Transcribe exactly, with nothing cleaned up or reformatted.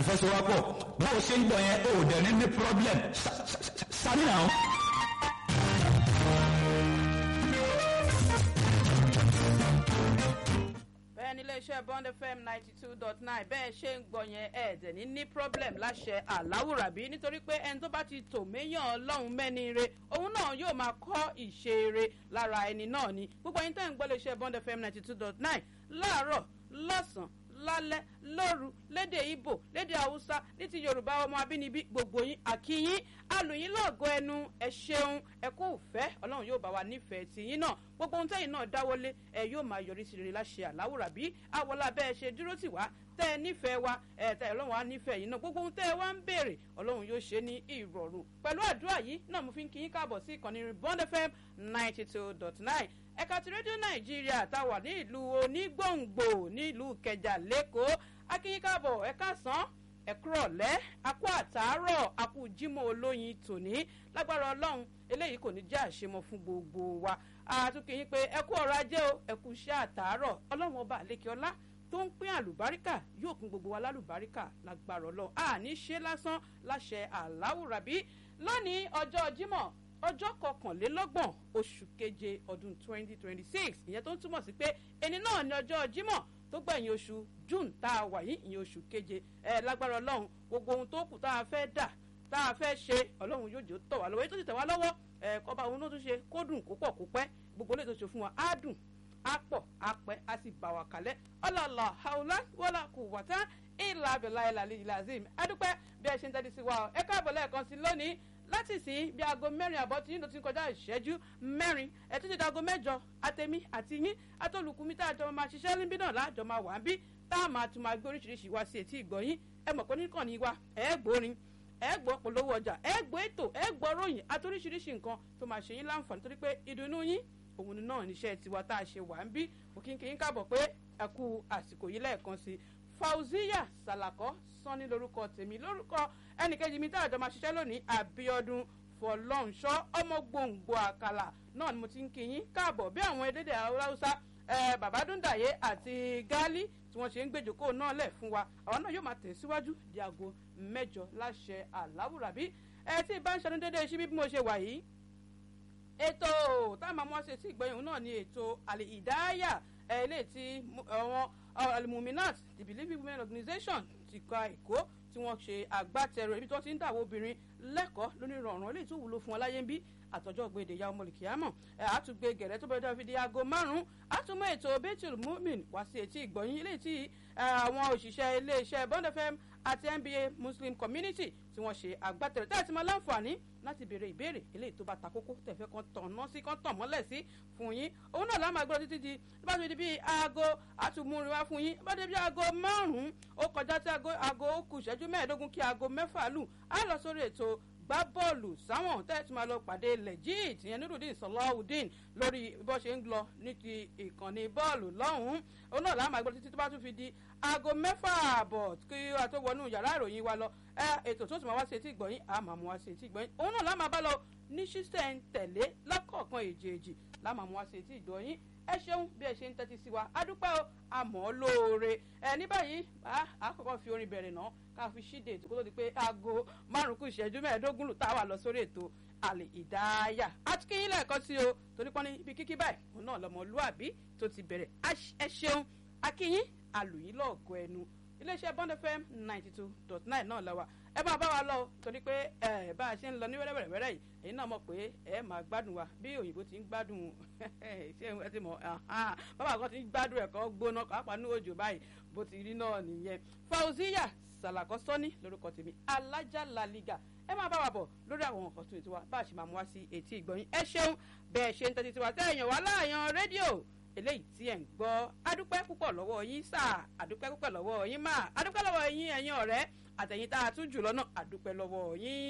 ìfẹsẹ̀wápọ̀ bó o ṣe ń gbọ́ yẹn o ò dẹ̀ ní ní problem sáré náà. iléeṣẹ́ Bond F M ninety two dot nine bẹ́ẹ̀ ṣe ń gbọ́ yẹn ẹ̀ẹ́dẹ̀ ní ní problem láṣẹ Aláwùrábí nítorí pé ẹni tó bá ti tò méyàn ọlọ́run mẹ́ni re òun náà yóò máa kọ́ ìṣeré lára ẹni náà ni gbogbo ẹni tẹ́ ń gbọ́ iléeṣẹ́ Bond F M ninety two dot nine láàárọ̀ lọ́sàn-án lálẹ́ lóru lédè Ìgbò lédè Haúsá ní ti Yorùbá ọmọ abínibí gbogbo yín àkíyín alùyín lọ́gọ ẹnu ẹ ṣeun ẹ kú ìfẹ́ Ọlọ́run yóò bá wa nífẹ̀ẹ́ tìyín náà gbogbo ohun tẹ́yìn náà dáwọ́lé ẹ yóò máa yọrí sí rere láṣẹ Aláwùrábí àwọlá bẹ́ẹ̀ ṣe dúró tì wá tẹ́ ẹ nífẹ̀ẹ́ wa ẹ tẹ́ Ọlọ́run á nífẹ̀ẹ́ yín náà gbogbo ohun tẹ́ ẹ wá ń béèrè Ọlọ́run yóò ṣe ní ìrọ̀rùn pẹ̀lú àdúrà yìí náà mo fi ń kí yín káàbọ̀ sí ìkànnì Bond F M ninety two dot nine ẹ̀ka ti rédíò Nàìjíríà tá a wà ní ìlú Onígbòǹgbò ní ìlú Ìkẹjà lẹ́kọ̀ọ́ akínyín káàbọ̀ ẹ̀ka sàn ẹ̀kúrọ̀lẹ́ akú àtàárọ̀ akú Jímọ̀ olóyin tòní lágbára Ọlọ́run eléyìí kò ní jẹ́ àṣemọ fún gbogbo wa àtúnkìyín pé ẹkú ọrọ̀ ajé o ẹkú iṣẹ́ àtàárọ̀ Ọlọ́run ọba àlékè ọlá tó ń pín àlùbáríkà yóò pín gbogbo wa lálùbáríkà lágbára Ọlọ́run àní ṣe lásán láṣẹ Aláwùrábí lónìí ọjọ́ Jímọ̀ ọjọ́ kọkànlélọ́gbọ̀n oṣù keje ọdún twenty twenty six ìyẹn tó ń túmọ̀ sí pé ẹni náà ní ọjọ́ Jímọ̀ tó gbẹ̀yìn oṣù June tá a wà yìí ìyẹn oṣù keje ẹ lágbára Ọlọ́run gbogbo ohun tó kù tá a fẹ́ dà tá a fẹ́ ṣe Ọlọ́run yóò jẹ́ tọ̀ wá lọ́wọ́ èyí tó ti tẹ̀ wá lọ́wọ́ ẹ kọ́ba òun náà tún ṣe kó dùn kó pọ̀ kó pẹ́ gbogbo lè tó ṣe fún wa á dùn á pọ̀ á pẹ́ á sì bà wá kalẹ̀ ọlọ́lá haúlá wọ́lá kù wàtá ìlà abẹ́lá ìlà ìlà azim adúpẹ́ bí ẹ ṣe ń tẹ́tí sí wa ẹ káàbọ̀ lẹ́ẹ̀kan sí lónìí láti sìn bí aago mẹ́rin àbọ̀ tí yín ló ti ń kọjá ìṣẹ́jú mẹ́rin ẹ̀ tún ti di aago mẹ́jọ àtẹ̀mí àti yín atólùkùnmí tá a jọ máa ṣiṣẹ́ níbí náà láàjọ máa wà ń bí tá a máa tún máa gbé oríṣiríṣi wá sí etí ìgbọ̀yín ẹ mọ̀ pé níkànnì wa ẹ gbórin ẹ gbọ́ polówó ọjà ẹ gbọ́ ètò ẹ gbọ́ ròyìn àti oríṣiríṣi nǹkan tó máa ṣe yín láǹfààní torí pé ìdùnnú yín òun náà níṣẹ́ tiwa tá a ṣe wà ń bí òkìkí káàbọ̀ pé ẹ kú àsìkò yìí lẹ́ẹ̀kan sí Fauziya Salako Sanni lórúkọ tèmi lórúkọ ẹnìkejì mi tá a jọ máa ṣiṣẹ́ lónìí Abíọ́dún Fọlọ́nṣọ́ ọmọ gbòǹgbò àkàlà náà ni mo ti ń kí yín káàbọ̀ bí àwọn elédè Haúsá bàbá Dúndàyé àti Gali tí wọ́n ṣe ń gbèjòkó náà lẹ̀ fún wa àwọn náà yóò máa tẹ̀síwájú di aago mẹ́jọ láṣẹ Aláwùrábí ẹ tí bá ń ṣẹnu déédéé sí bí mo ṣe wà yìí ètò táwọn máa mú wá sí etí ìgbọ̀yìn náà ni ètò Al-Hidayah eléyìí tí àwọn Al-Muminat the Believing Women Organization ti ka Èkó tí wọ́n ṣe agbátẹrù ibi tí wọ́n ti ń dàwọ́ obìnrin lẹ́kọ̀ọ́ lónìí rọrùn eléyìí tó wúlò fún ọláyé ń bí àtọ́jọ́ gbèdè ya ọmọ ìkìyàmọ̀ àtúgbè gẹ̀rẹ́ tó bẹ̀rẹ̀ fi di aago márùn-ún àtúmọ̀ ètò Baitul Mu'min wá sí etí ìgbọ̀nyìn eléyìí tí àwọn òṣìṣẹ́ iléeṣẹ́ Bond F M àti N B A Muslim Community tí wọ́n ṣe agbátẹrù tẹ́lẹ̀ tí mo láǹfààní láti béèrè ìbéèrè eléyìí tó bá ta kókó tẹ̀fẹ́ kan tọ̀nà sí kan tàn mọ́lẹ̀ sí fún yín òun náà láàmú agbọ́dọ̀ títí di bá ti di bíi aago àtúmúrin wá fún yín bá ti di bíi aago márùn-ún ó kọjá tí aago ó kù ìṣẹ́jú mẹ́ẹ̀ẹ́dógún kí aago mẹ́fà lù á lọ sórí ètò gbá bọ́ọ̀lù sáwọn tẹ́ẹ̀tì máa lọ pàdé legit ìyẹn Nurudeen Salaudeen lórí bó ṣe ń lọ ní ti ìkànnì bọ́ọ̀lù lọ́hùn-ún òun náà láàmú agbọ́dọ̀ títí tó bá tún fi di aago mẹ́fà àbọ̀ kí a tó wọnú yàrá ìròyìn wa lọ ẹ ètò tó ti máa wá sí etí ìgbọ̀nyín a máa mú wá sí etí ìgbọ̀nyín òun náà láàmú abá lọ ní ṣíṣẹ́ ń tẹ̀lé lọ́kọ̀ọ̀kan èjèèjì láàmú mú wá sí etí ìgbọ̀nyín ẹ ṣeun bí ẹ ṣe ń tẹ́tí sí wa adúpẹ́ o àmọ́ lóore ẹ ní báyìí a kọ́kọ́ fi orin bẹ̀rẹ̀ náà ká fi ṣíde ètò kó tó di pé aago márùn-ún kù ìṣẹ́jú mẹ́ẹ̀ẹ́dógún lù táwa lọ sórí ètò Al-Hidayah àti kí yín lẹ́ẹ̀kan sí o torí pọ́n ní ibi kíkí báyìí òun náà lọ́mọlúàbí tó ti bẹ̀rẹ̀ ẹ ṣeun akínyín alùyín lọ́ọ̀gọ́ ẹnu iléeṣẹ́ Bond F M ninety two dot nine náà lọ́wọ́ ẹ máa bá wa lọ torí pé ẹ bá a ṣe ń lọ ní wẹ́rẹ́wẹ́rẹ́ yìí èyí náà mọ̀ pé ẹ máa gbádùn wa bí òyìnbó ti ń gbádùn ṣé ẹ ti mọ̀ bàbá kan ti ń gbádùn ẹ̀kọ́ gbóná pàápàá ní òjò báyìí bó ti rí náà nìyẹn Fauziya Salako Sanni lórúkọ tèmi alájà La Liga ẹ máa bá wa bọ̀ lórí àwọn nǹkan tó ètò wa bá a ṣe máa mú wá sí etí ìgbọ̀nyín ẹ ṣeun bẹ́ẹ̀ ṣe ń tẹ́tí tiwa tẹ́ ẹ̀yàn wá láàyàn rédíò eléyìí tí ẹ̀ ń gbọ́ adúpẹ́ púpọ̀ lọ́wọ́ yín sáà adúpẹ́ púpọ̀ lọ́wọ́ yín máa adúpẹ́ lọ́wọ́ yín ẹ̀yin ọ̀rẹ́ àtẹ̀yìn tá a tún jù lọ́nà adúpẹ́ lọ́wọ́ yín.